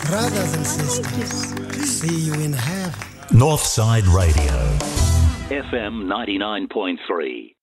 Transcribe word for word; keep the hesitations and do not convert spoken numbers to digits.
Brothers and sisters, see you in heaven. Northside Radio. F M ninety-nine point three.